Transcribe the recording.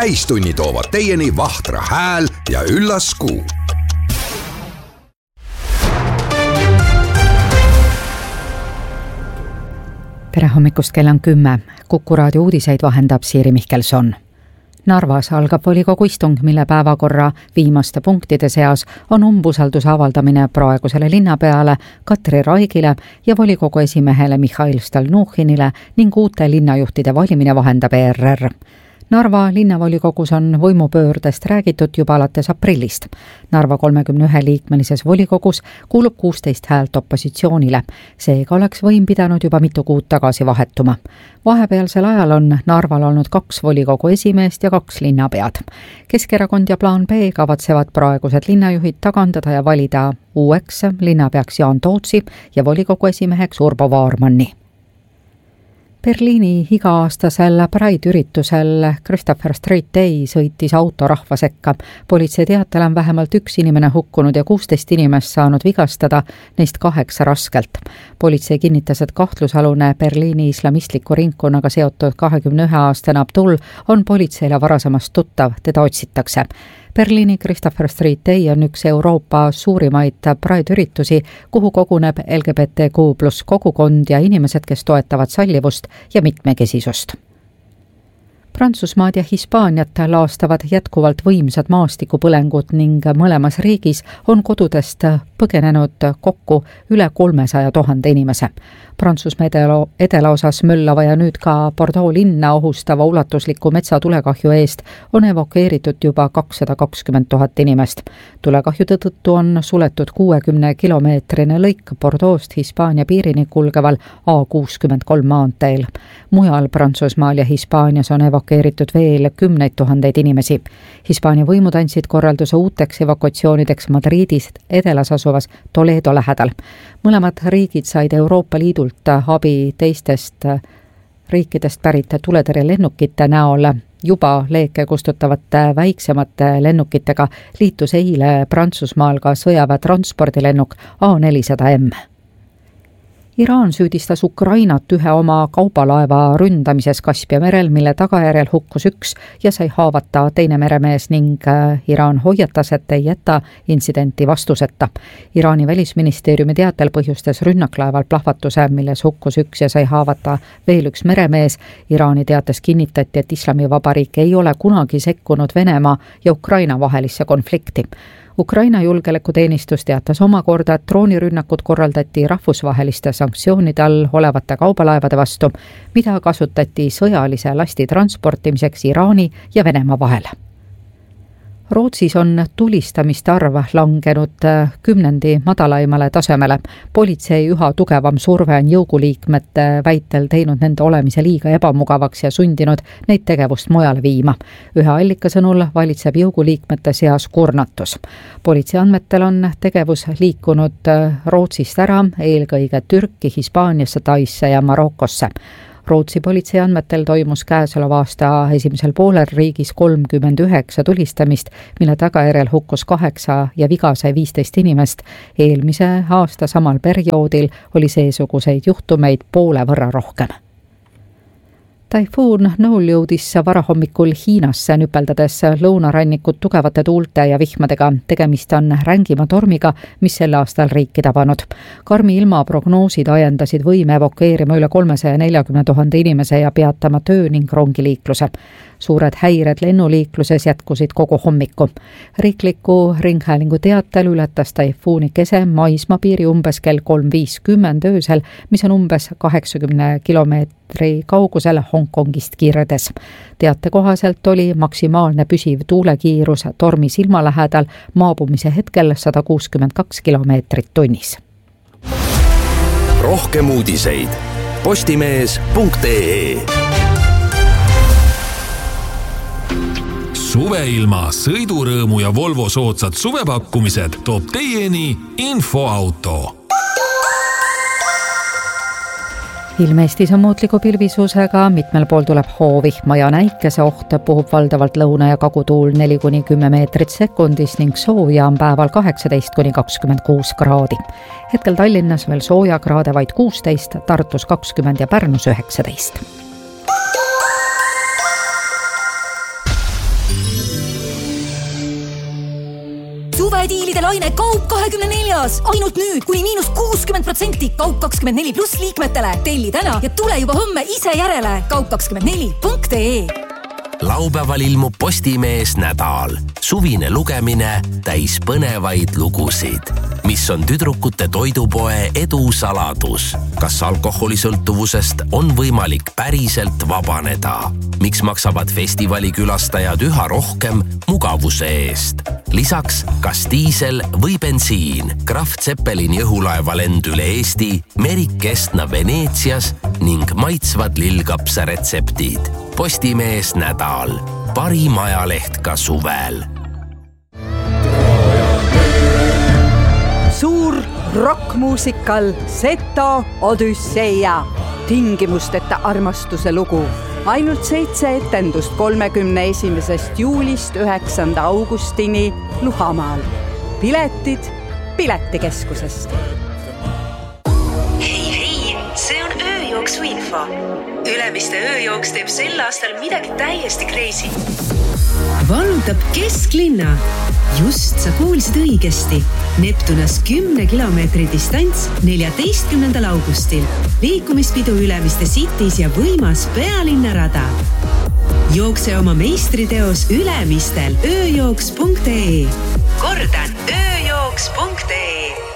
täistunni toovad teieni Vahtra hääl ja üllas kuu. Tere hommikust, kell on 10. Kuku raadio uudiseid vahendab Siiri Mihkelson. Narvas algab volikogu istung, mille päevakorra viimaste punktide seas on umbusalduse avaldamine praegusele linnapeale Katri Raigile ja volikogu esimehele Mihhail Stalnuhhinile ning uute linnajuhtide valimine vahendab ERR. Narva linnavolikogus on võimupöördest räägitud juba alates aprillist. Narva 31-liikmelises volikogus kuulub 16 häält opositsioonile. Seega oleks võim pidanud juba mitu kuud tagasi vahetuma. Vahepealsel ajal on Narval olnud 2 volikogu esimeest ja 2 linnapead. Keskerakond ja Plaan B kavatsevad praegused linnajuhid tagandada ja valida uueks linnapeaks Jaan Tootsi ja volikogu esimeheks Urbo Vaarmanni. Berliini iga-aastasel Pride-üritusel Christopher Street Day sõitis auto rahva sekka. Politsei teatel on vähemalt 1 inimene hukkunud ja 16 inimest saanud vigastada, neist 8 raskelt. Politsei kinnitas, et kahtlusalune Berliini islamistliku ringkonnaga seotud 21-aastane Abdul on politseile varasemast tuttav, teda otsitakse. Berliini Christopher Street Day on üks Euroopa suurimaid Pride-üritusi, kuhu koguneb LGBTQ+ kogukond ja inimesed, kes toetavad sallivust ja mitmekesisust. Prantsusmaad ja Hispaaniat laastavad jätkuvalt võimsad maastikupõlengud ning mõlemas riigis on kodudest põgenenud kokku üle 300 000 inimese. Prantsusmaa edelaosas möllava ja nüüd ka Bordeaux linna ohustava ulatusliku metsatulekahju eest on evakueeritud juba 220 000 inimest. Tulekahju tõttu on suletud 60-kilomeetrine lõik Bordeaux'st Hispaania piirini kulgeval A63 maanteel. Mujal Prantsusmaal ja Hispaanias on evakueeritud veel 10 000 inimesi. Hispaania võimud andsid korralduse uuteks evakuatsioonideks Madridist edelas asuvas Toledo lähedal. Mõlemad riigid said Euroopa Liidult abi teistest riikidest pärit tuletõrjelennukite näol. Juba leeke kustutavate väiksemate lennukitega liitus eile Prantsusmaal ka sõjaväe transpordilennuk A400M. Iraan süüdistas Ukrainat ühe oma kaubalaeva ründamises Kaspia merel, mille tagajärjel hukkus 1 ja sai haavata teine meremees ning Iraan hoiatas, et ei jäta intsidenti vastuseta. Iraani välisministeeriumi teatel põhjustas rünnaklaeval plahvatuse, milles hukkus 1 ja sai haavata veel 1 meremees. Iraani teates kinnitati, et Islamivabariik ei ole kunagi sekkunud Venemaa ja Ukraina vahelisse konflikti. Ukraina julgeolekuteenistus teatas omakorda, et droonirünnakud korraldati rahvusvaheliste sanktsioonide all olevate kaubalaevade vastu, mida kasutati sõjalise lasti transportimiseks Iraani ja Venemaa vahel. Rootsis on tulistamiste arv langenud 10. madalaimale tasemele. Politsei üha tugevam surve on jõuguliikmete väitel teinud nende olemise liiga ebamugavaks ja sundinud neid tegevust mujale viima. Ühe allika sõnul valitseb jõuguliikmete seas kurnatus. Politsei andmetel on tegevus liikunud Rootsist ära, eelkõige Türki, Hispaaniasse, Taisse ja Marokosse. Rootsi politsei andmetel toimus käesoleva aasta esimesel poolel riigis 39 tulistamist, mille tagajärjel hukkus 8 ja viga sai 15 inimest. Eelmise aasta samal perioodil oli seesuguseid juhtumeid poole võrra rohkem. Taifuun Noel jõudis varahommikul Hiinasse nüpeldades lõunarannikut tugevate tuulte ja vihmadega. Tegemist on rängima tormiga, mis sel aastal riiki tabanud. Karmi ilmaprognoosid ajendasid võime evakueerima üle 340 000 inimese ja peatama töö ning rongiliikluse. Suured häired lennuliikluses jätkusid kogu hommiku. Riikliku ringhäälingu teatel ületas taifuuni kese maismaapiiri umbes kell 3:50 öösel, mis on umbes 80 kilomeetri kaugusel Hongkongist kirdes. Teate kohaselt oli maksimaalne püsiv tuulekiirus tormi silma lähedal maabumise hetkel 162 kilomeetrit tunnis. Rohkem uudiseid postimees.ee. Suveilma, sõidurõõmu ja Volvo soodsad suvepakkumised toob teieni Infoauto. Ilm Eestis on muutliku pilvisusega, mitmel pool tuleb hoovihma ja näikese oht, puhub valdavalt lõuna- ja kagutuul 4-10 meetrit sekundis ning sooja on päeval 18-26 kraadi. Hetkel Tallinnas veel sooja kraade vaid 16, Tartus 20 ja Pärnus 19. suvediilide laine Kaup24. Ainult nüüd kuni -60% Kaup24 pluss liikmetele. Telli täna ja tule juba homme ise järele. Kaup24.ee. Laupäeval ilmub Postimees nädal. Suvine lugemine täis põnevaid lugusid. Mis on tüdrukute toidupoe edu saladus? Kas alkoholisõltuvusest on võimalik päriselt vabaneda? Miks maksavad festivali külastajad üha rohkem mugavuse eest? Lisaks, kas diisel või bensiin? Kraft Zeppelini õhulaeva lend üle Eesti, Merik Kestna Veneetsias ning maitsvad lillkapsa retseptid. Postimees nädal. Parim ajaleht ka suvel. Suur rockmuusikal Seto Odüsseia. Tingimusteta armastuse lugu. Ainult 7 etendust 31. juulist 9. augustini Luhamaal. Piletid Piletikeskusest. Hei, see on ööjooksu info. Ülemiste ööjooks teeb sel aastal midagi täiesti crazy. Vallutab kesklinna. Just sa kuulsid õigesti. Neptunas 10 kilomeetri distants 14. augustil. Liikumispidu Ülemiste Cities ja võimas pealinnarada. Jookse oma meistriteos Ülemistel ööjooks.ee. Kordan, ööjooks.ee.